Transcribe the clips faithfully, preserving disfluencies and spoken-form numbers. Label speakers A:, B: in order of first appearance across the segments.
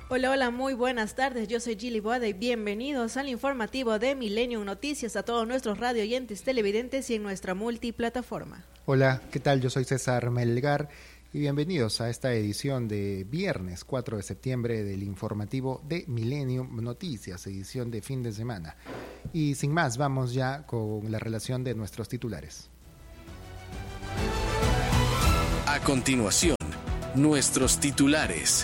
A: Hola, hola, muy buenas tardes. Yo soy Gili Boada y bienvenidos al informativo de Millennium Noticias a todos nuestros radio oyentes, televidentes y en nuestra multiplataforma.
B: Hola, ¿qué tal? Yo soy César Melgar y bienvenidos a esta edición de viernes cuatro de septiembre del informativo de Millennium Noticias, edición de fin de semana. Y sin más, vamos ya con la relación de nuestros titulares.
C: A continuación, nuestros titulares.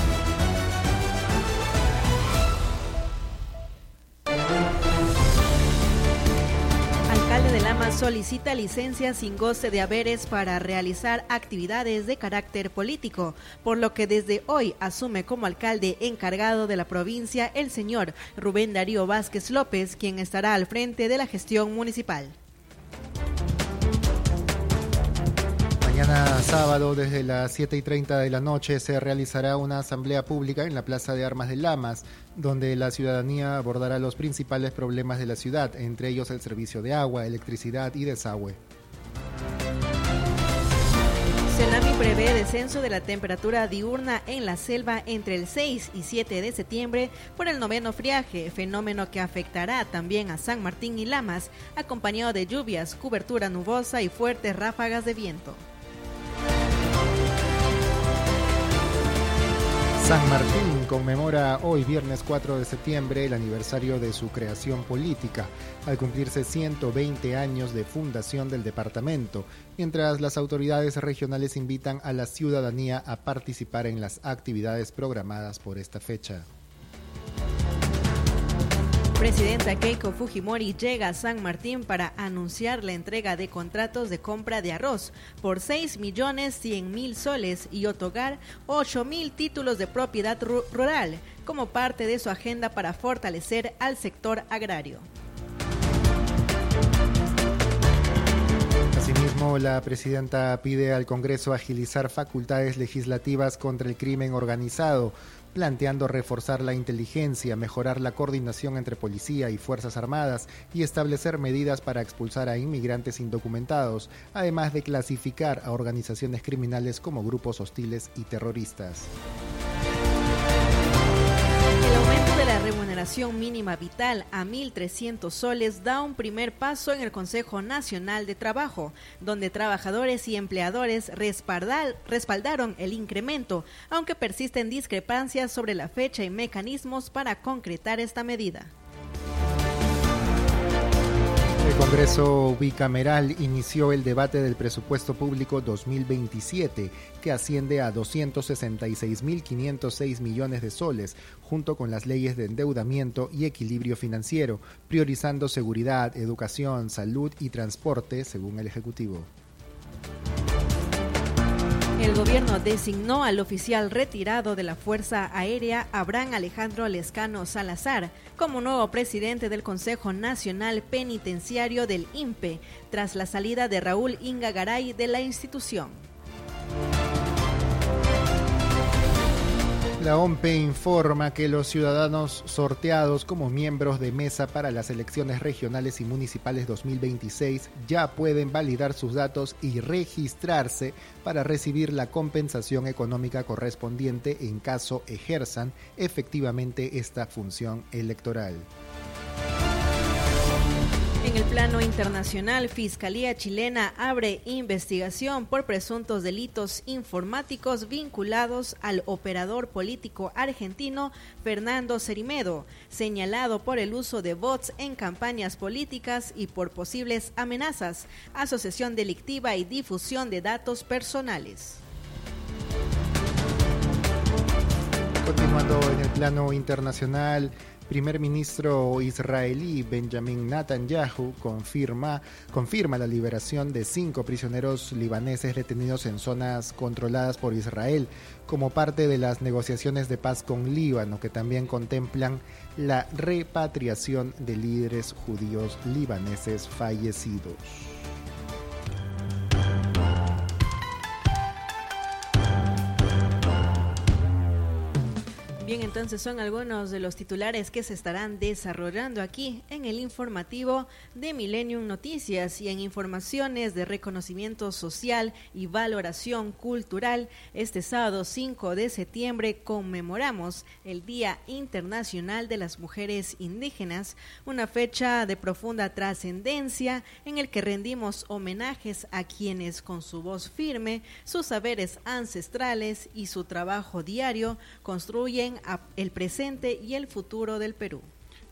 A: Alcalde de Lamas solicita licencia sin goce de haberes para realizar actividades de carácter político, por lo que desde hoy asume como alcalde encargado de la provincia el señor Rubén Darío Vázquez López, quien estará al frente de la gestión municipal.
B: Mañana sábado, desde las siete y treinta de la noche, se realizará una asamblea pública en la Plaza de Armas de Lamas, donde la ciudadanía abordará los principales problemas de la ciudad, entre ellos el servicio de agua, electricidad y desagüe.
A: Senami prevé descenso de la temperatura diurna en la selva entre el seis y siete de septiembre por el noveno friaje, fenómeno que afectará también a San Martín y Lamas, acompañado de lluvias, cobertura nubosa y fuertes ráfagas de viento.
B: San Martín conmemora hoy, viernes cuatro de septiembre, el aniversario de su creación política, al cumplirse ciento veinte años de fundación del departamento, mientras las autoridades regionales invitan a la ciudadanía a participar en las actividades programadas por esta fecha.
A: Presidenta Keiko Fujimori llega a San Martín para anunciar la entrega de contratos de compra de arroz por seis millones cien mil soles y otorgar ocho mil títulos de propiedad rural como parte de su agenda para fortalecer al sector agrario.
B: Asimismo, la presidenta pide al Congreso agilizar facultades legislativas contra el crimen organizado, planteando reforzar la inteligencia, mejorar la coordinación entre policía y Fuerzas Armadas y establecer medidas para expulsar a inmigrantes indocumentados, además de clasificar a organizaciones criminales como grupos hostiles y terroristas.
A: El aumento de la remuneración mínima vital a mil trescientos soles da un primer paso en el Consejo Nacional de Trabajo, donde trabajadores y empleadores respaldar, respaldaron el incremento, aunque persisten discrepancias sobre la fecha y mecanismos para concretar esta medida.
B: El Congreso Bicameral inició el debate del presupuesto público dos mil veintisiete, que asciende a doscientos sesenta y seis mil quinientos seis millones de soles, junto con las leyes de endeudamiento y equilibrio financiero, priorizando seguridad, educación, salud y transporte, según el Ejecutivo.
A: El gobierno designó al oficial retirado de la Fuerza Aérea, Abraham Alejandro Lescano Salazar, como nuevo presidente del Consejo Nacional Penitenciario del I N P E, tras la salida de Raúl Inga Garay de la institución.
B: La O M P E informa que los ciudadanos sorteados como miembros de mesa para las elecciones regionales y municipales dos mil veintiséis ya pueden validar sus datos y registrarse para recibir la compensación económica correspondiente en caso ejerzan efectivamente esta función electoral.
A: En el plano internacional, Fiscalía chilena abre investigación por presuntos delitos informáticos vinculados al operador político argentino Fernando Cerimedo, señalado por el uso de bots en campañas políticas y por posibles amenazas, asociación delictiva y difusión de datos personales.
B: Continuando en el plano internacional, primer ministro israelí Benjamin Netanyahu confirma, confirma la liberación de cinco prisioneros libaneses retenidos en zonas controladas por Israel como parte de las negociaciones de paz con Líbano, que también contemplan la repatriación de líderes judíos libaneses fallecidos.
A: Bien, entonces son algunos de los titulares que se estarán desarrollando aquí en el informativo de Millennium Noticias y en informaciones de reconocimiento social y valoración cultural. Este sábado cinco de septiembre conmemoramos el Día Internacional de las Mujeres Indígenas, una fecha de profunda trascendencia en el que rendimos homenajes a quienes con su voz firme, sus saberes ancestrales y su trabajo diario construyen el presente y el futuro del Perú.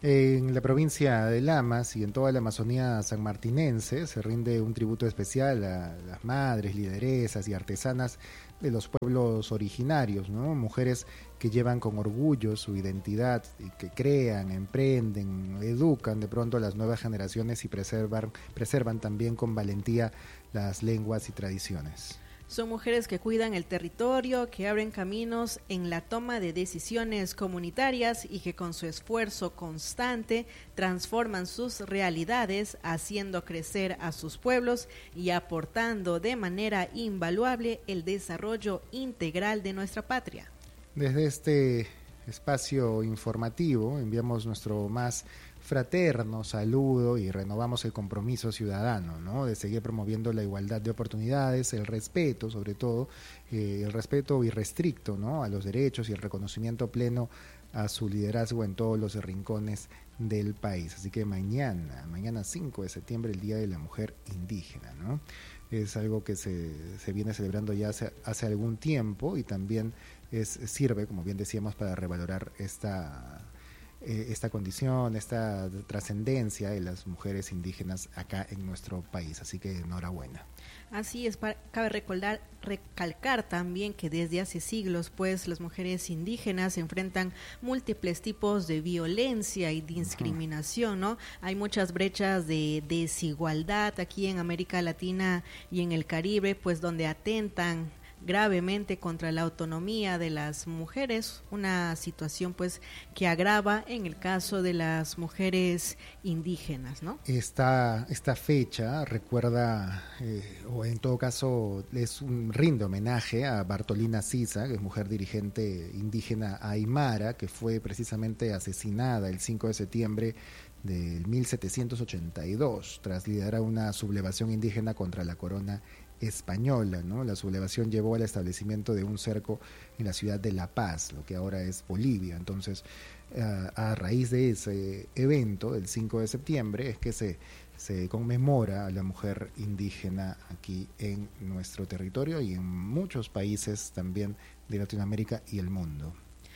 B: En la provincia de Lamas y en toda la Amazonía sanmartinense se rinde un tributo especial a las madres, lideresas y artesanas de los pueblos originarios, ¿no? Mujeres que llevan con orgullo su identidad y que crean, emprenden, educan de pronto a las nuevas generaciones y preservan, preservan también con valentía las lenguas y tradiciones.
A: Son mujeres que cuidan el territorio, que abren caminos en la toma de decisiones comunitarias y que con su esfuerzo constante transforman sus realidades, haciendo crecer a sus pueblos y aportando de manera invaluable el desarrollo integral de nuestra patria.
B: Desde este espacio informativo enviamos nuestro más fraterno saludo y renovamos el compromiso ciudadano, ¿no? De seguir promoviendo la igualdad de oportunidades, el respeto, sobre todo, eh, el respeto irrestricto, ¿no? A los derechos y el reconocimiento pleno a su liderazgo en todos los rincones del país. Así que mañana, mañana cinco de septiembre, el Día de la Mujer Indígena, ¿no? Es algo que se, se viene celebrando ya hace, hace algún tiempo y también es, sirve, como bien decíamos, para revalorar esta... esta condición, esta trascendencia de las mujeres indígenas acá en nuestro país, así que enhorabuena.
A: Así es, para, cabe recordar, recalcar también que desde hace siglos, pues, las mujeres indígenas enfrentan múltiples tipos de violencia y discriminación, ¿no? Hay muchas brechas de desigualdad aquí en América Latina y en el Caribe, pues, donde atentan gravemente contra la autonomía de las mujeres, una situación pues que agrava en el caso de las mujeres indígenas, ¿no? Esta,
B: esta fecha recuerda, eh, o en todo caso es un rinde homenaje a Bartolina Sisa, que es mujer dirigente indígena aymara, que fue precisamente asesinada el cinco de septiembre del mil setecientos ochenta y dos, tras liderar una sublevación indígena contra la corona española, ¿no? La sublevación llevó al establecimiento de un cerco en la ciudad de La Paz, lo que ahora es Bolivia. Entonces, uh, a raíz de ese evento, del cinco de septiembre, es que se, se conmemora a la mujer indígena aquí en nuestro territorio y en muchos países también de Latinoamérica y el mundo.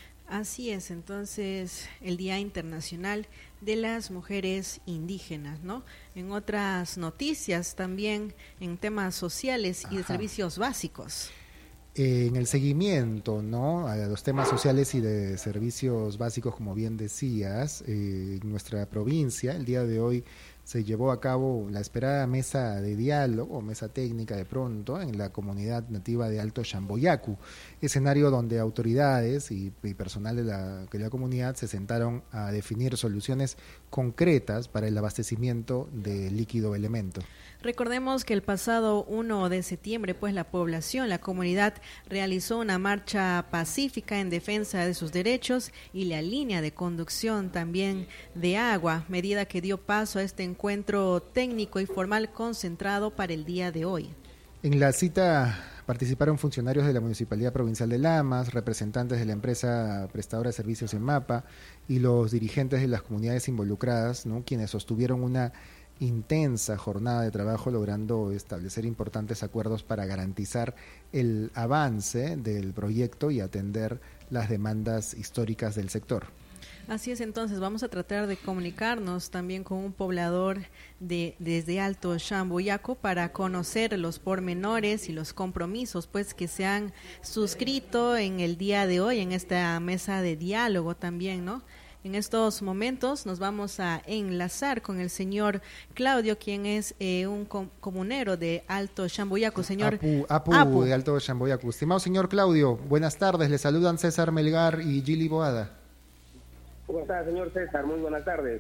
A: Así es, entonces el Día Internacional de las Mujeres Indígenas, ¿no? En otras noticias también en temas sociales y de Ajá. servicios básicos.
B: Eh, en el seguimiento, ¿no? A los temas sociales y de servicios básicos, como bien decías, eh, en nuestra provincia, el día de hoy se llevó a cabo la esperada mesa de diálogo, mesa técnica de pronto, en la comunidad nativa de Alto Shamboyacu, escenario donde autoridades y, y personal de la, de la comunidad se sentaron a definir soluciones concretas para el abastecimiento de líquido elemento.
A: Recordemos que el pasado uno de septiembre, pues la población, la comunidad realizó una marcha pacífica en defensa de sus derechos y la línea de conducción también de agua, medida que dio paso a este encuentro técnico y formal concentrado para el día de hoy.
B: En la cita participaron funcionarios de la Municipalidad Provincial de Lamas, representantes de la empresa prestadora de servicios EMAPA y los dirigentes de las comunidades involucradas, ¿no? Quienes sostuvieron una intensa jornada de trabajo logrando establecer importantes acuerdos para garantizar el avance del proyecto y atender las demandas históricas del sector.
A: Así es, entonces vamos a tratar de comunicarnos también con un poblador de desde Alto Shamboyacu para conocer los pormenores y los compromisos pues que se han suscrito en el día de hoy en esta mesa de diálogo también, ¿no? En estos momentos nos vamos a enlazar con el señor Claudio, quien es eh, un com- comunero de Alto Shamboyacu. Señor
B: Apu, Apu, Apu de Alto Shamboyacu. Estimado señor Claudio, buenas tardes. Le saludan César Melgar y Gili Boada.
D: ¿Cómo está, señor César? Muy buenas tardes.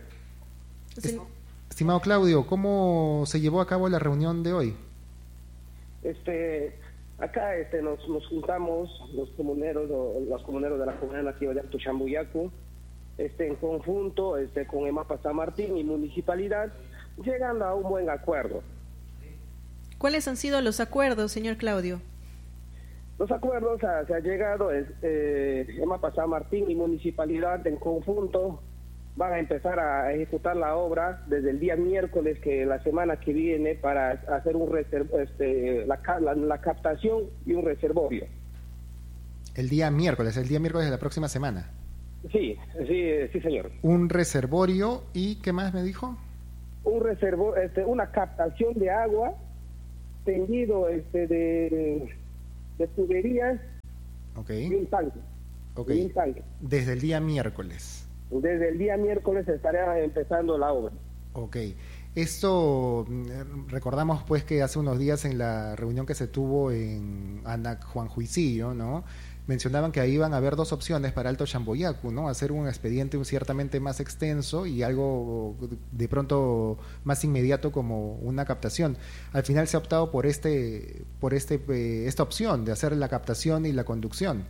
B: Es, estimado Claudio, ¿cómo se llevó a cabo la reunión de hoy?
D: Este, Acá este, nos, nos juntamos los comuneros, los comuneros de la comunidad nativa de Alto Chambuyacu, este, en conjunto este, con EMAPA San Martín y Municipalidad, llegando a un buen acuerdo.
A: ¿Cuáles han sido los acuerdos, señor Claudio?
D: Los acuerdos a, se ha llegado, es, eh, EMAPA San Martín y Municipalidad en conjunto van a empezar a ejecutar la obra desde el día miércoles, que la semana que viene, para hacer un reserv, este, la, la, la captación y un reservorio.
B: El día miércoles, el día miércoles de la próxima semana.
D: Sí, sí, sí, señor.
B: Un reservorio y ¿qué más me dijo?
D: Un reservo, este, una captación de agua tendido este, de, de tuberías
B: okay.
D: y un tanque.
B: Okay.
D: Y un tanque.
B: Desde el día miércoles.
D: Desde el día miércoles estará empezando la obra.
B: Ok. Esto, recordamos pues que hace unos días en la reunión que se tuvo en Anac Juan Juicillo, ¿no? Mencionaban que ahí iban a haber dos opciones para Alto Chambuyacu, ¿no? Hacer un expediente ciertamente más extenso y algo de pronto más inmediato como una captación. Al final se ha optado por este, por este, eh, esta opción de hacer la captación y la conducción.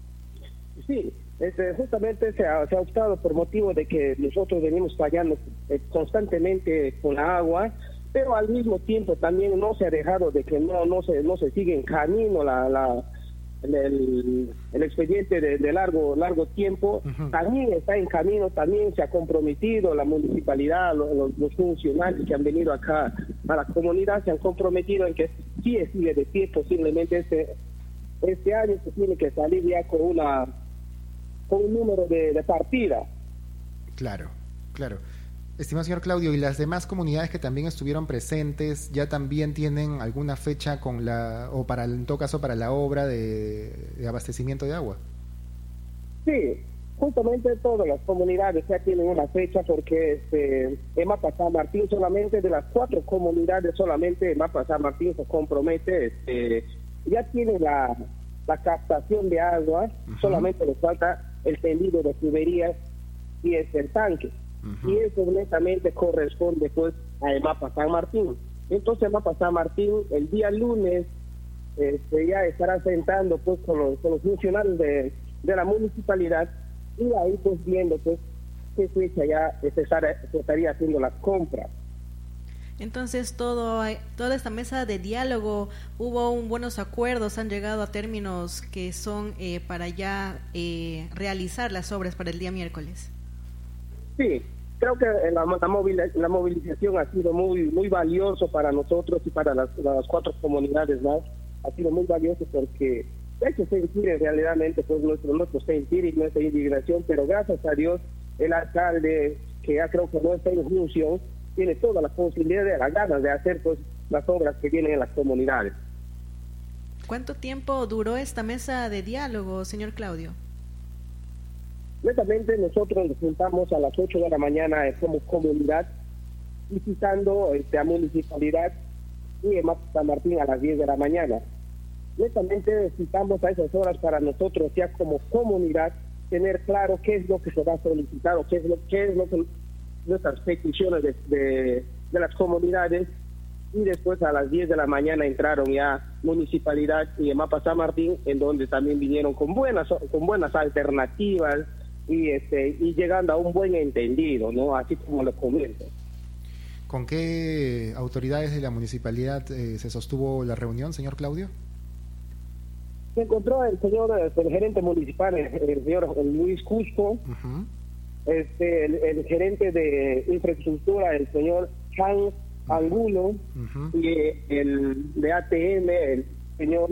D: Sí. Este, justamente se ha, se ha optado por motivo de que nosotros venimos fallando eh, constantemente con la agua, pero al mismo tiempo también no se ha dejado de que no no se no se sigue en camino la, la el, el expediente de, de largo largo tiempo. Uh-huh. También está en camino, también se ha comprometido la municipalidad, los, los funcionarios que han venido acá a la comunidad se han comprometido en que sí sigue de pie, posiblemente este este año se tiene que salir ya con una con un número de, de partida.
B: Claro, claro. Estimado señor Claudio, ¿y las demás comunidades que también estuvieron presentes ya también tienen alguna fecha con la, o para en todo caso para la obra de, de abastecimiento de agua?
D: Sí, justamente todas las comunidades ya tienen una fecha, porque este, EMAPA San Martín, solamente de las cuatro comunidades, solamente EMAPA San Martín se compromete, este, ya tiene la, la captación de agua, uh-huh. Solamente les falta el tendido de tuberías y es el tanque. Uh-huh. Y eso netamente corresponde pues a EMAPA San Martín. Entonces EMAPA San Martín el día lunes este, ya estará sentando pues con los, con los funcionarios de, de la municipalidad, y ahí pues viendo pues qué fecha ya se, estará, se estaría haciendo las compras.
A: Entonces todo toda esta mesa de diálogo, hubo un buenos acuerdos, han llegado a términos que son eh, para ya eh, realizar las obras para el día miércoles.
D: Sí, creo que la, la, movil, la movilización ha sido muy muy valioso para nosotros y para las, las cuatro comunidades más. Ha sido muy valioso porque ha hecho sentir realmente pues nuestro, nuestro sentir y nuestra indignación, pero gracias a Dios el alcalde, que ya creo que no está en función, tiene todas las posibilidades, las ganas de hacer pues las obras que vienen en las comunidades.
A: ¿Cuánto tiempo duró esta mesa de diálogo, señor Claudio?
D: Netamente nosotros nos juntamos a las ocho de la mañana eh, como comunidad, visitando este, a municipalidad y EMAPA San Martín a las diez de la mañana. Netamente citamos a esas horas para nosotros ya como comunidad tener claro qué es lo que se va a solicitar o qué es lo, qué es lo que nuestras peticiones de, de, de las comunidades, y después a las diez de la mañana entraron ya Municipalidad y EMAPA San Martín, en donde también vinieron con buenas con buenas alternativas y este y llegando a un buen entendido, ¿no? Así como lo comento.
B: ¿Con qué autoridades de la municipalidad eh, se sostuvo la reunión, señor Claudio?
D: Se encontró el señor el gerente municipal, el, el señor Luis Cusco, uh-huh. este el, el gerente de infraestructura, el señor Hans Angulo, uh-huh. y el de A T M, el señor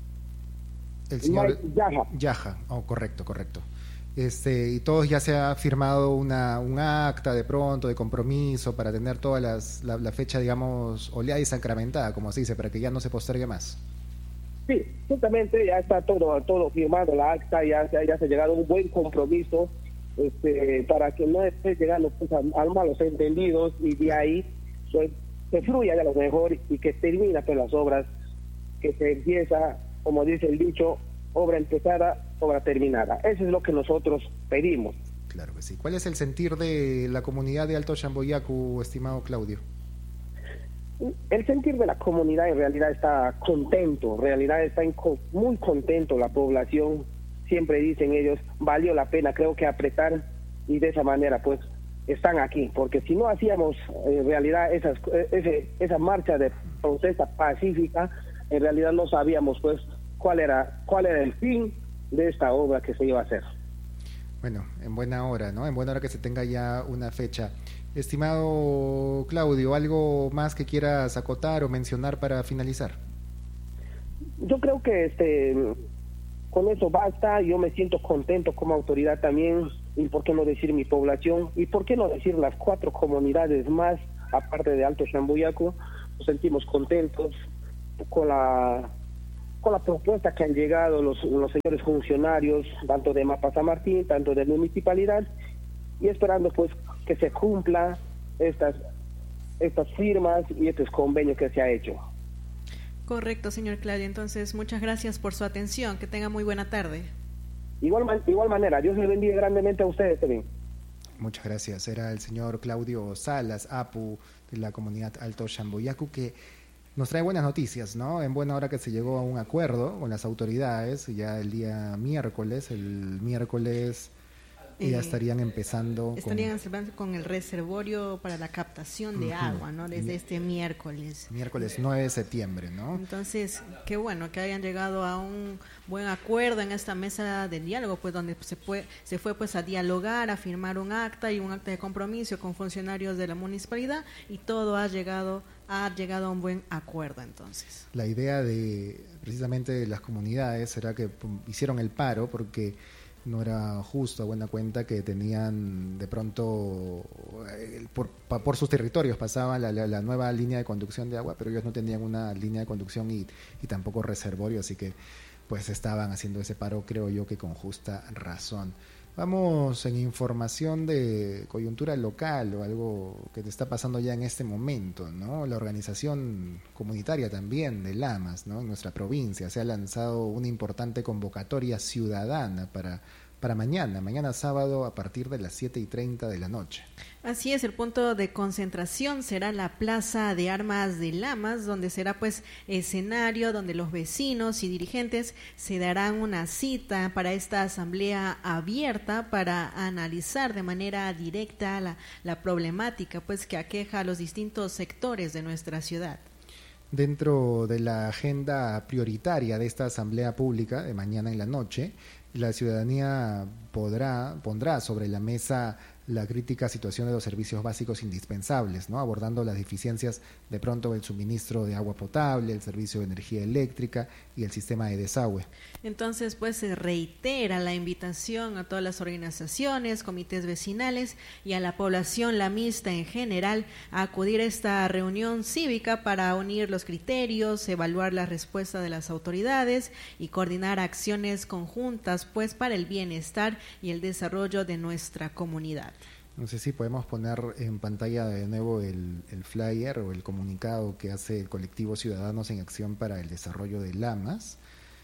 B: el señor
D: Mike Yaja.
B: Yaja, oh, correcto, correcto. Este, y todos ya se ha firmado una un acta de pronto de compromiso para tener todas las la, la fecha, digamos, oleada y sacramentada, como se dice, para que ya no se postergue más.
D: Sí, justamente ya está todo todo firmado, la acta, ya, ya, ya se ha llegado a un buen compromiso, este, para que no esté llegando pues, a, a malos entendidos, y de ahí pues, se fluya ya lo mejor y que termina pues, las obras, que se empieza, como dice el dicho, obra empezada, obra terminada. Eso es lo que nosotros pedimos.
B: Claro que sí. ¿Cuál es el sentir de la comunidad de Alto Chambuyacu, estimado Claudio?
D: el sentir de la comunidad en realidad está contento, en realidad está en, muy contento la población. Siempre dicen ellos, valió la pena, creo que apretar, y de esa manera pues están aquí, porque si no hacíamos en realidad esas, ese, esa marcha de protesta pacífica, en realidad no sabíamos pues cuál era, cuál era el fin de esta obra que se iba a hacer.
B: Bueno, en buena hora, ¿no? En buena hora que se tenga ya una fecha. Estimado Claudio, ¿algo más que quieras acotar o mencionar para finalizar?
D: Yo creo que este con eso basta. Yo me siento contento como autoridad también, y por qué no decir mi población, y por qué no decir las cuatro comunidades más, aparte de Alto Shamboyaco. Nos sentimos contentos con la con la propuesta que han llegado los, los señores funcionarios, tanto de Mapa San Martín, tanto de la municipalidad, y esperando pues que se cumpla estas estas firmas y estos convenios que se ha hecho.
A: Correcto, señor Claudio. Entonces, muchas gracias por su atención. Que tenga muy buena tarde.
D: Igual, igual manera, Dios les bendiga grandemente a ustedes también.
B: Muchas gracias. Era el señor Claudio Salas, APU, de la comunidad Alto Shamboyaco, que nos trae buenas noticias, ¿no? En buena hora que se llegó a un acuerdo con las autoridades, ya el día miércoles, el miércoles eh, ya estarían empezando.
A: Estarían con, con el reservorio para la captación de uh-huh. agua, ¿no? Desde este miércoles.
B: Miércoles nueve de septiembre, ¿no?
A: Entonces, qué bueno que hayan llegado a un buen acuerdo en esta mesa de diálogo, pues donde se fue, se fue pues a dialogar, a firmar un acta y un acta de compromiso con funcionarios de la municipalidad, y todo ha llegado ha llegado a un buen acuerdo. Entonces,
B: la idea de precisamente de las comunidades era que hicieron el paro porque no era justo, a buena cuenta, que tenían de pronto por, por sus territorios pasaba la, la, la nueva línea de conducción de agua, pero ellos no tenían una línea de conducción y, y tampoco reservorio, así que pues estaban haciendo ese paro, creo yo que con justa razón. Vamos en información de coyuntura local o algo que te está pasando ya en este momento, ¿no? La organización comunitaria también de Lamas, ¿no? En nuestra provincia se ha lanzado una importante convocatoria ciudadana para, para mañana, mañana sábado a partir de las siete y treinta de la noche.
A: Así es, el punto de concentración será la Plaza de Armas de Lamas, donde será pues escenario donde los vecinos y dirigentes se darán una cita para esta asamblea abierta para analizar de manera directa la, la problemática pues que aqueja a los distintos sectores de nuestra ciudad.
B: Dentro de la agenda prioritaria de esta asamblea pública de mañana en la noche, la ciudadanía podrá pondrá sobre la mesa la crítica situación de los servicios básicos indispensables, ¿no? Abordando las deficiencias de pronto del suministro de agua potable, el servicio de energía eléctrica y el sistema de desagüe.
A: Entonces, pues se reitera la invitación a todas las organizaciones, comités vecinales y a la población lamista en general a acudir a esta reunión cívica para unir los criterios, evaluar la respuesta de las autoridades y coordinar acciones conjuntas, pues para el bienestar y el desarrollo de nuestra comunidad.
B: No sé si podemos poner en pantalla de nuevo el, el flyer o el comunicado que hace el colectivo Ciudadanos en Acción para el Desarrollo de Lamas,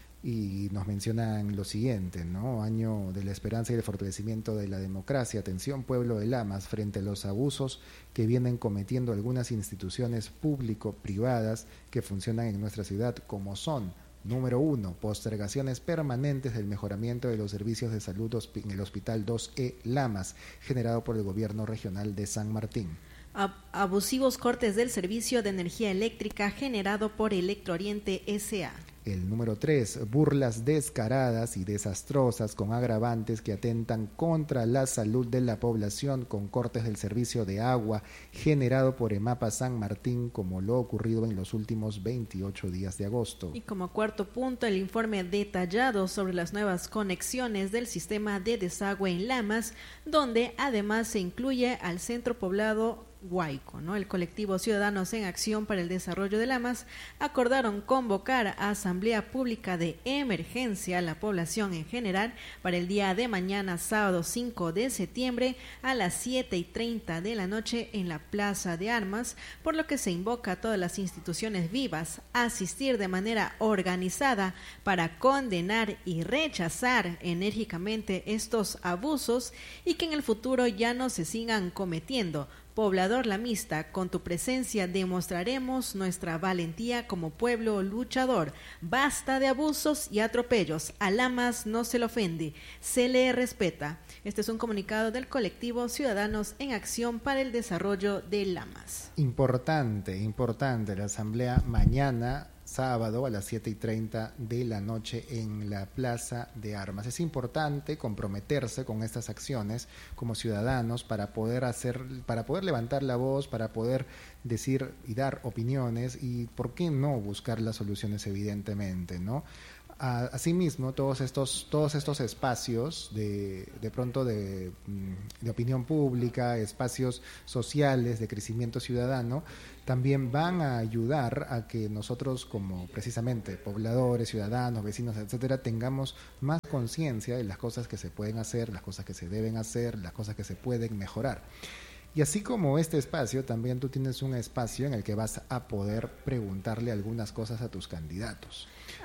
B: y nos mencionan lo siguiente, ¿no? Año de la esperanza y el fortalecimiento de la democracia. Atención, pueblo de Lamas, frente a los abusos que vienen cometiendo algunas instituciones público-privadas que funcionan en nuestra ciudad, como son: número uno, postergaciones permanentes del mejoramiento de los servicios de salud en el Hospital dos E Lamas, generado por el Gobierno Regional de San Martín.
A: Abusivos cortes del servicio de energía eléctrica generado por Electrooriente S A
B: El número tres, burlas descaradas y desastrosas con agravantes que atentan contra la salud de la población, con cortes del servicio de agua generado por EMAPA San Martín, como lo ocurrido en los últimos veintiocho días de agosto.
A: Y como cuarto punto, el informe detallado sobre las nuevas conexiones del sistema de desagüe en Lamas, donde además se incluye al centro poblado Huayco, ¿no? El colectivo Ciudadanos en Acción para el Desarrollo de Lamas acordaron convocar a asamblea pública de emergencia a la población en general para el día de mañana, sábado cinco de septiembre, a las siete y treinta de la noche en la Plaza de Armas, por lo que se invoca a todas las instituciones vivas a asistir de manera organizada para condenar y rechazar enérgicamente estos abusos y que en el futuro ya no se sigan cometiendo, Poblador lamista, con tu presencia demostraremos nuestra valentía como pueblo luchador. Basta de abusos y atropellos. A Lamas no se le ofende, se le respeta. Este es un comunicado del colectivo Ciudadanos en Acción para el Desarrollo de Lamas.
B: Importante, importante, la asamblea mañana, sábado a las siete y treinta de la noche en la Plaza de Armas. Es importante comprometerse con estas acciones como ciudadanos para poder hacer, para poder levantar la voz, para poder decir y dar opiniones y, ¿por qué no buscar las soluciones evidentemente, ¿no? Asimismo, todos estos, todos estos espacios de, de pronto de, de opinión pública, espacios sociales de crecimiento ciudadano, también van a ayudar a que nosotros como precisamente pobladores, ciudadanos, vecinos, etcétera, tengamos más conciencia de las cosas que se pueden hacer, las cosas que se deben hacer, las cosas que se pueden mejorar. Y así como este espacio, también tú tienes un espacio en el que vas a poder preguntarle algunas cosas a tus candidatos.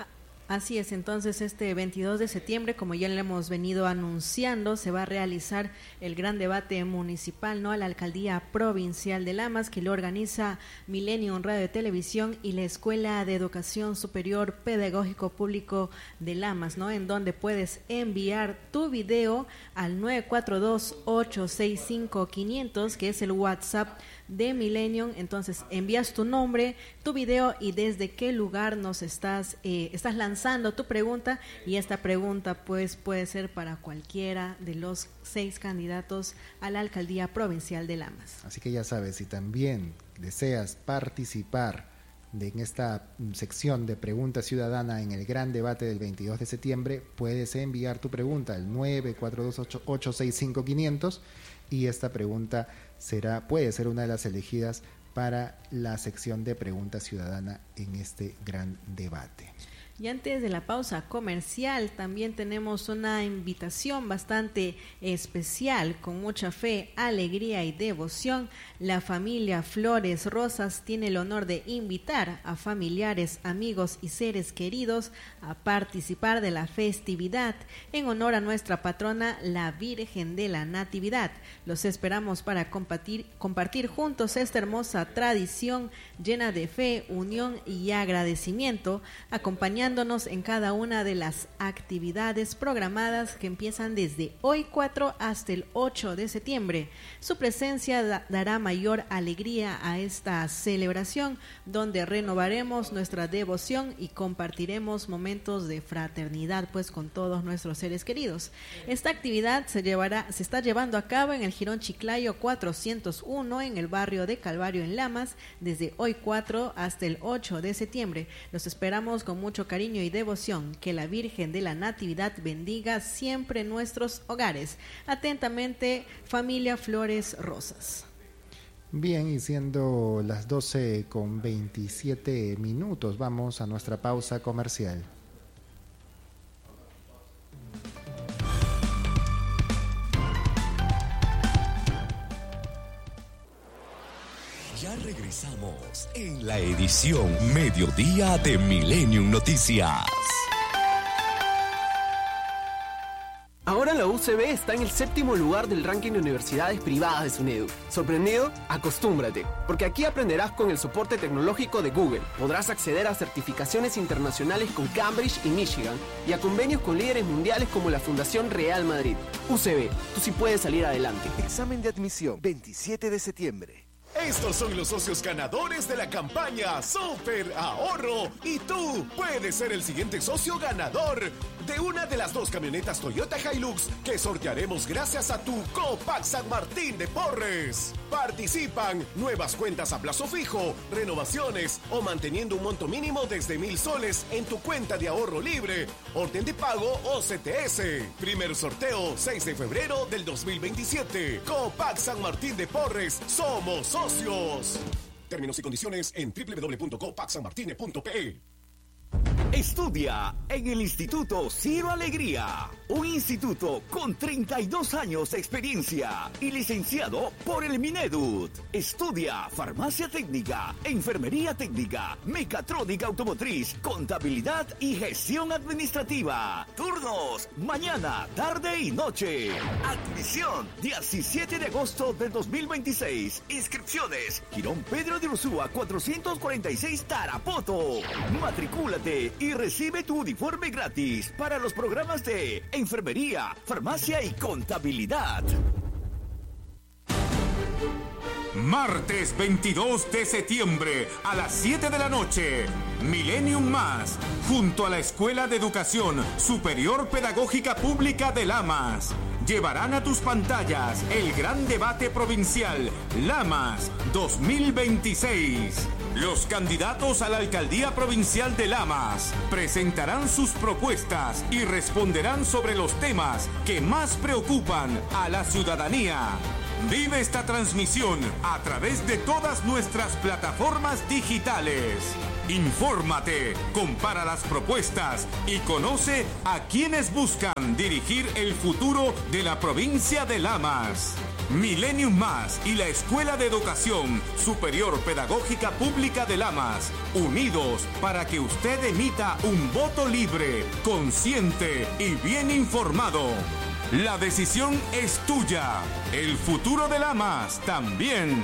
A: Así es, entonces este veintidós de septiembre, como ya le hemos venido anunciando, se va a realizar el gran debate municipal, ¿no?, a la Alcaldía Provincial de Lamas, que lo organiza Millennium Radio y Televisión y la Escuela de Educación Superior Pedagógico Público de Lamas, ¿no?, en donde puedes enviar tu video al nueve cuatro dos, ocho seis cinco, quinientos, que es el WhatsApp de Millennium. Entonces envías tu nombre, tu video y desde qué lugar nos estás eh, estás lanzando tu pregunta, y esta pregunta pues puede ser para cualquiera de los seis candidatos a la Alcaldía Provincial de Lamas.
B: Así que ya sabes, si también deseas participar de, en esta sección de pregunta ciudadana en el gran debate del veintidós de septiembre, puedes enviar tu pregunta al nueve cuatro dos, ocho seis cinco, quinientos y esta pregunta será puede ser una de las elegidas para la sección de pregunta ciudadana en este gran debate.
A: Y antes de la pausa comercial, también tenemos una invitación bastante especial, con mucha fe, alegría y devoción. La familia Flores Rosas tiene el honor de invitar a familiares, amigos y seres queridos a participar de la festividad en honor a nuestra patrona, la Virgen de la Natividad. Los esperamos para compartir, compartir juntos esta hermosa tradición llena de fe, unión y agradecimiento, acompañándonos en cada una de las actividades programadas que empiezan desde hoy cuatro hasta el ocho de septiembre. Su presencia da, dará mayor alegría a esta celebración, donde renovaremos nuestra devoción y compartiremos momentos de fraternidad pues con todos nuestros seres queridos. Esta actividad se llevará, se está llevando a cabo en el Jirón Chiclayo cuatrocientos uno en el barrio de Calvario en Lamas, desde hoy cuatro hasta el ocho de septiembre. Los esperamos con mucho cariño y devoción. Que la Virgen de la Natividad bendiga siempre nuestros hogares. Atentamente, familia Flores Rosas.
B: Bien, y siendo las doce con veintisiete minutos, vamos a nuestra pausa comercial.
E: Ya regresamos en la edición Mediodía de Millennium Noticias.
F: Ahora la U C B está en el séptimo lugar del ranking de universidades privadas de SUNEDU. ¿Sorprendido? Acostúmbrate, porque aquí aprenderás con el soporte tecnológico de Google. Podrás acceder a certificaciones internacionales con Cambridge y Michigan y a convenios con líderes mundiales como la Fundación Real Madrid. U C B, tú sí puedes salir adelante.
G: Examen de admisión, veintisiete de septiembre.
E: Estos son los socios ganadores de la campaña Super Ahorro y tú puedes ser el siguiente socio ganador de una de las dos camionetas Toyota Hilux que sortearemos gracias a tu Copac San Martín de Porres. Participan nuevas cuentas a plazo fijo, renovaciones o manteniendo un monto mínimo desde mil soles en tu cuenta de ahorro libre, orden de pago o C T S. Primer sorteo seis de febrero del dos mil veintisiete. Copac San Martín de Porres, somos socios. Términos y condiciones en doble u doble u doble u punto copac san martine punto pe e.
H: Estudia en el Instituto Ciro Alegría, un instituto con treinta y dos años de experiencia y licenciado por el Minedut. Estudia farmacia técnica, enfermería técnica, mecatrónica automotriz, contabilidad y gestión administrativa. Turnos, mañana, tarde y noche. Admisión, diecisiete de agosto del dos mil veintiséis. Inscripciones, Girón Pedro de Ursúa cuatrocientos cuarenta y seis Tarapoto. Matricúlate y recibe tu uniforme gratis para los programas de enfermería, farmacia y contabilidad.
I: Martes veintidós de septiembre a las siete de la noche, Millennium Más, junto a la Escuela de Educación Superior Pedagógica Pública de Lamas. Llevarán a tus pantallas el gran debate provincial Lamas dos mil veintiséis. Los candidatos a la alcaldía provincial de Lamas presentarán sus propuestas y responderán sobre los temas que más preocupan a la ciudadanía. Vive esta transmisión a través de todas nuestras plataformas digitales. Infórmate, compara las propuestas y conoce a quienes buscan dirigir el futuro de la provincia de Lamas. Millennium Más y la Escuela de Educación Superior Pedagógica Pública de Lamas, unidos para que usted emita un voto libre, consciente y bien informado. La decisión es tuya. El futuro de Lamas también.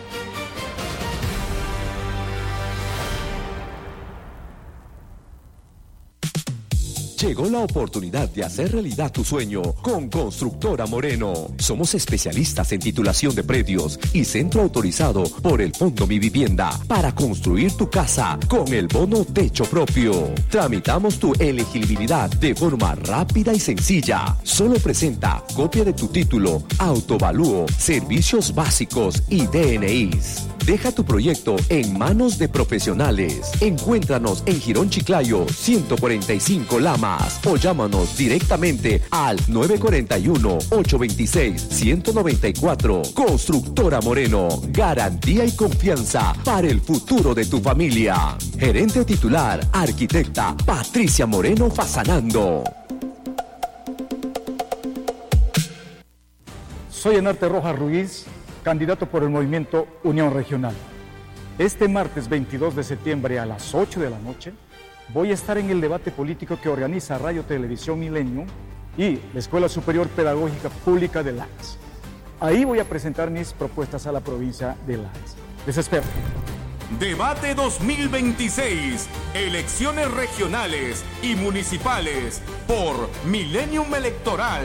J: Llegó la oportunidad de hacer realidad tu sueño con Constructora Moreno. Somos especialistas en titulación de predios y centro autorizado por el Fondo Mi Vivienda para construir tu casa con el bono techo propio. Tramitamos tu elegibilidad de forma rápida y sencilla. Solo presenta copia de tu título, autovalúo, servicios básicos y D N Is. Deja tu proyecto en manos de profesionales. Encuéntranos en Girón Chiclayo, ciento cuarenta y cinco Lamas, o llámanos directamente al nueve cuatro uno, ocho dos seis, uno nueve cuatro. Constructora Moreno, garantía y confianza para el futuro de tu familia. Gerente titular, arquitecta Patricia Moreno Fasanando.
K: Soy Enarte Rojas Ruiz, candidato por el movimiento Unión Regional. Este martes veintidós de septiembre a las ocho de la noche voy a estar en el debate político que organiza Radio Televisión Millennium y la Escuela Superior Pedagógica Pública de Lamas. Ahí voy a presentar mis propuestas a la provincia de Lamas. Les espero.
I: Debate dos mil veintiséis, elecciones regionales y municipales por Millennium Electoral.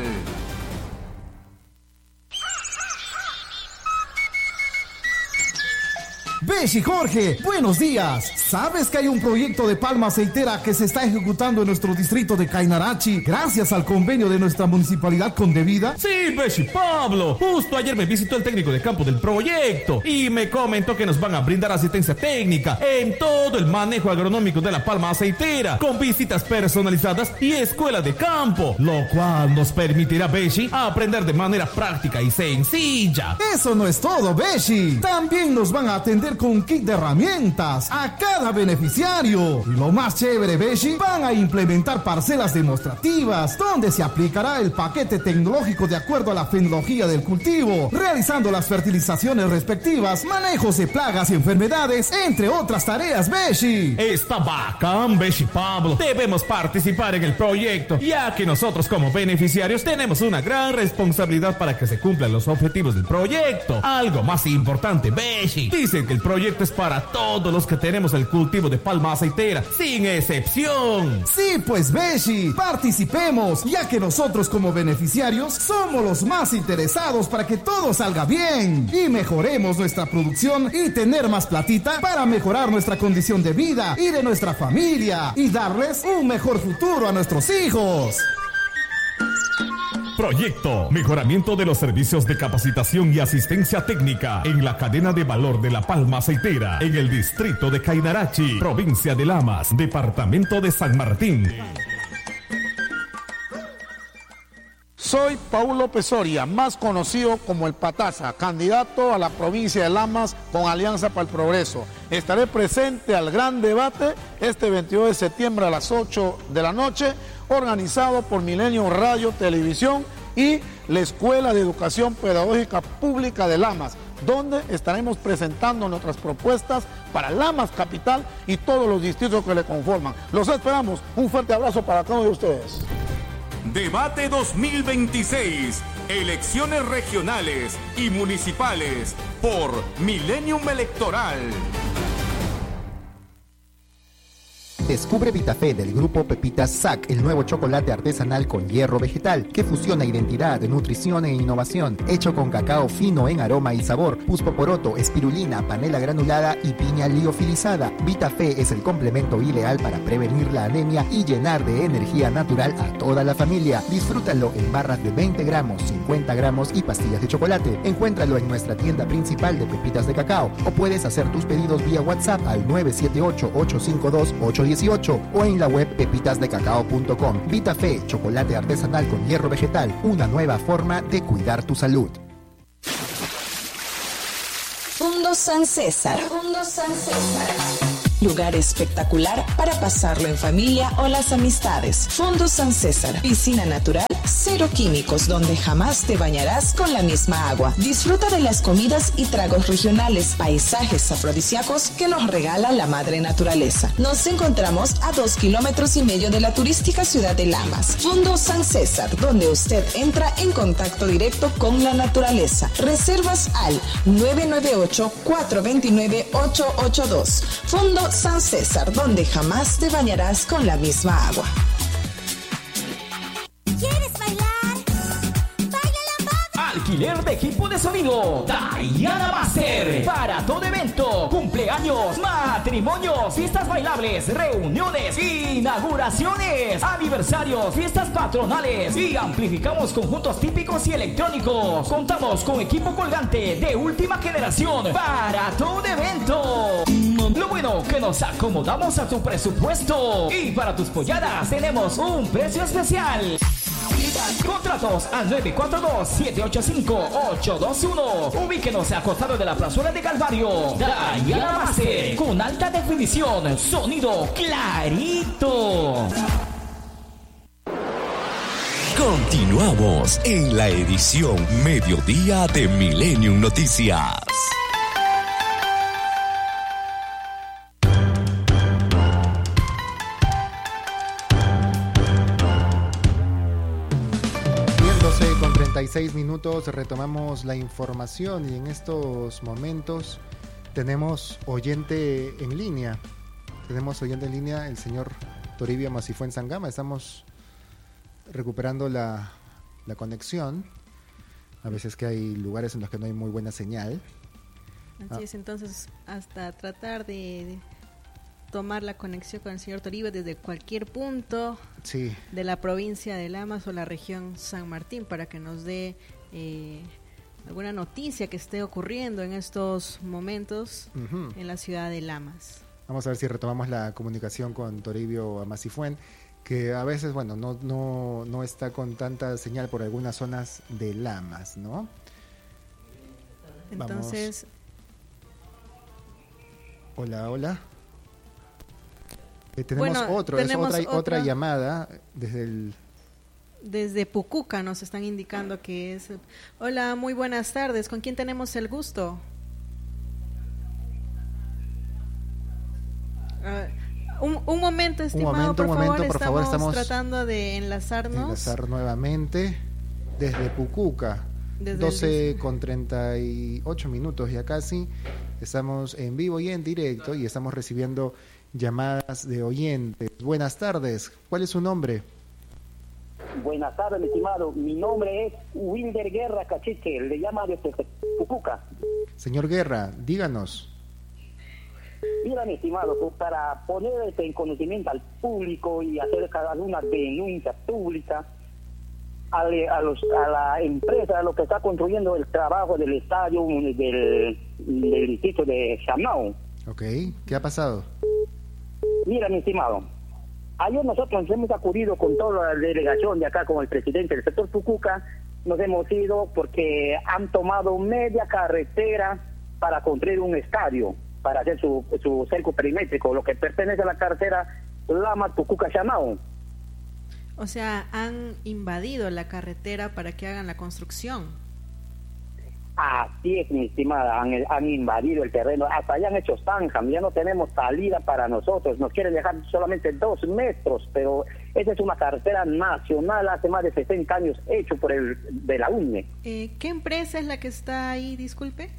L: Beshi Jorge, buenos días. ¿Sabes que hay un proyecto de palma aceitera que se está ejecutando en nuestro distrito de Cainarachi gracias al convenio de nuestra municipalidad con Devida?
M: Sí, Beshi Pablo. Justo ayer me visitó el técnico de campo del proyecto y me comentó que nos van a brindar asistencia técnica en todo el manejo agronómico de la palma aceitera, con visitas personalizadas y escuela de campo, lo cual nos permitirá, Beshi, aprender de manera práctica y sencilla.
L: Eso no es todo, Beshi. También nos van a atender con un kit de herramientas a cada beneficiario. Y lo más chévere, Beshi, van a implementar parcelas demostrativas donde se aplicará el paquete tecnológico de acuerdo a la fenología del cultivo, realizando las fertilizaciones respectivas, manejos de plagas y enfermedades, entre otras tareas, Beshi.
M: Está bacán, Beshi Pablo. Debemos participar en el proyecto, ya que nosotros como beneficiarios tenemos una gran responsabilidad para que se cumplan los objetivos del proyecto. Algo más importante, Beshi, dicen que el proyecto es para todos los que tenemos el cultivo de palma aceitera, sin excepción.
L: Sí, pues, Beshi, participemos, ya que nosotros como beneficiarios somos los más interesados para que todo salga bien y mejoremos nuestra producción y tener más platita para mejorar nuestra condición de vida y de nuestra familia y darles un mejor futuro a nuestros hijos.
M: Proyecto Mejoramiento de los servicios de capacitación y asistencia técnica en la cadena de valor de la palma aceitera en el distrito de Cainarachi, provincia de Lamas, departamento de San Martín.
N: Soy Paulo Pesoria, más conocido como el Pataza, candidato a la provincia de Lamas con Alianza para el Progreso. Estaré presente al gran debate este veintidós de septiembre a las ocho de la noche, organizado por Milenio Radio Televisión y la Escuela de Educación Pedagógica Pública de Lamas, donde estaremos presentando nuestras propuestas para Lamas Capital y todos los distritos que le conforman. Los esperamos. Un fuerte abrazo para cada uno de ustedes.
I: Debate dos mil veintiséis. Elecciones regionales y municipales por Millennium Electoral.
O: Descubre Vitafé del grupo Pepitas S A C, el nuevo chocolate artesanal con hierro vegetal que fusiona identidad, nutrición e innovación, hecho con cacao fino en aroma y sabor, puspoporoto, espirulina, panela granulada y piña liofilizada. Vitafé es el complemento ideal para prevenir la anemia y llenar de energía natural a toda la familia. Disfrútalo en barras de veinte gramos, cincuenta gramos y pastillas de chocolate. Encuéntralo en nuestra tienda principal de pepitas de cacao o puedes hacer tus pedidos vía WhatsApp al nueve siete ocho, ocho cinco dos, ocho uno ocho o en la web pepitas de cacao punto com. Vitafé, chocolate artesanal con hierro vegetal, una nueva forma de cuidar tu salud.
P: Fundo San César. Fundo San César. Lugar espectacular para pasarlo en familia o las amistades. Fundo San César. Piscina natural, cero químicos, donde jamás te bañarás con la misma agua. Disfruta de las comidas y tragos regionales, paisajes afrodisíacos que nos regala la madre naturaleza. Nos encontramos a dos kilómetros y medio de la turística ciudad de Lamas. Fundo San César, donde usted entra en contacto directo con la naturaleza. Reservas al nueve nueve ocho, cuatro dos nueve, ocho ocho dos. Fundo San César, donde jamás te bañarás con la misma agua.
Q: ¿Quieres bailar? ¡Baila la moda!
R: Alquiler de equipo de sonido Diana Master. Para todo evento, cumpleaños, matrimonios, fiestas bailables, reuniones, inauguraciones, aniversarios, fiestas patronales y amplificamos conjuntos típicos y electrónicos. Contamos con equipo colgante de última generación para todo evento. Lo bueno que nos acomodamos a tu presupuesto y para tus polladas tenemos un precio especial. Contratos al nueve cuatro dos, siete ocho cinco, ocho dos uno. Ubíquenos a costado de la plazuela de Calvario. Diana Master, con alta definición, sonido clarito.
J: Continuamos en la edición Mediodía de Millennium Noticias.
B: treinta y seis minutos, retomamos la información y en estos momentos tenemos oyente en línea. Tenemos oyente en línea, el señor Toribio Masifuen Sangama. Estamos recuperando la, la conexión. A veces que hay lugares en los que no hay muy buena señal.
A: Así ah. es, entonces hasta tratar de... de... tomar la conexión con el señor Toribio desde cualquier punto
B: sí.
A: de la provincia de Lamas o la región San Martín para que nos dé eh, alguna noticia que esté ocurriendo en estos momentos uh-huh. en la ciudad de Lamas.
B: Vamos a ver si retomamos la comunicación con Toribio Masifuen, que a veces, bueno, no, no, no está con tanta señal por algunas zonas de Lamas, ¿no?
A: Entonces...
B: Vamos. Hola, hola. Eh, tenemos
A: bueno,
B: otro,
A: tenemos
B: es otra,
A: otra,
B: otra llamada desde el...
A: Desde Pucuca nos están indicando que es... Hola, muy buenas tardes. ¿Con quién tenemos el gusto? Uh, un, un momento, estimado,
B: un momento,
A: por,
B: un momento,
A: favor.
B: por
A: estamos
B: favor. Estamos
A: tratando de enlazarnos.
B: Enlazar nuevamente desde Pucuca. Desde doce el... con treinta y ocho minutos ya casi. Estamos en vivo y en directo y estamos recibiendo llamadas de oyentes. Buenas tardes. ¿Cuál es su nombre?
S: Buenas tardes, mi estimado. Mi nombre es Wilder Guerra Cachiche. Le llama desde Pucuca.
B: Señor Guerra, díganos.
S: Mira, mi estimado, pues para poner este en conocimiento al público y hacer alguna denuncia pública a, a, los, a la empresa, a lo que está construyendo el trabajo del estadio del, del distrito de Chamao.
B: Ok, ¿qué ha pasado?
S: Mira, mi estimado, Ayer nosotros nos hemos acudido con toda la delegación de acá, con el presidente del sector Pucuca, nos hemos ido porque han tomado media carretera para construir un estadio, para hacer su, su cerco perimétrico, lo que pertenece a la carretera Lamas Pucuca Chanao.
A: O sea, han invadido la carretera para que hagan la construcción.
S: Así es, mi estimada, han, han invadido el terreno, hasta allá han hecho zanja, ya no tenemos salida para nosotros, nos quieren dejar solamente dos metros, pero esa es una carretera nacional, hace más de sesenta años, hecho por el de la U N E.
A: Eh, ¿Qué empresa es la que está ahí, disculpe?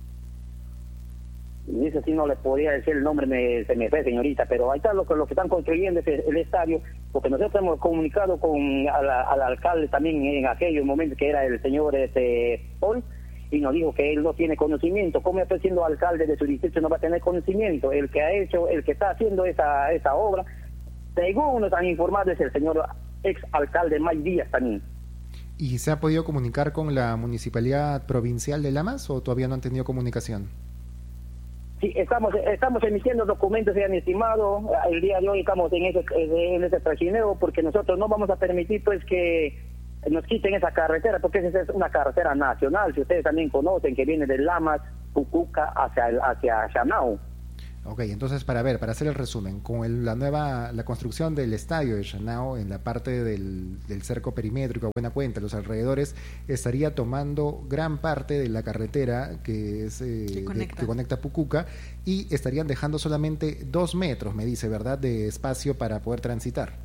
S: Y eso sí no le podría decir el nombre, me, se me fue, señorita, pero ahí está lo que, lo que están construyendo es el, el estadio, porque nosotros hemos comunicado con al, al alcalde también en aquellos momentos, que era el señor este, Paul, y nos dijo que él no tiene conocimiento. ¿Cómo está siendo alcalde de su distrito no va a tener conocimiento? El que ha hecho, el que está haciendo esa esa obra, según nos han informado, es el señor ex alcalde Mike Díaz también.
B: ¿Y se ha podido comunicar con la Municipalidad Provincial de Lamas o todavía no han tenido comunicación?
S: Sí, estamos estamos emitiendo documentos, ya mi estimado. El día de hoy estamos en ese, en ese trachineo, porque nosotros no vamos a permitir pues que nos quiten esa carretera, porque esa es una carretera nacional, si ustedes también conocen, que viene de Lamas, Pucuca hacia el, hacia Chanao.
B: Ok, entonces para ver, para hacer el resumen, con el, la nueva, la construcción del estadio de Chanao en la parte del, del cerco perimétrico a buena cuenta, los alrededores, estaría tomando gran parte de la carretera que es eh,
A: que, conecta.
B: De, que conecta Pucuca, y estarían dejando solamente dos metros, me dice, ¿verdad?, de espacio para poder transitar.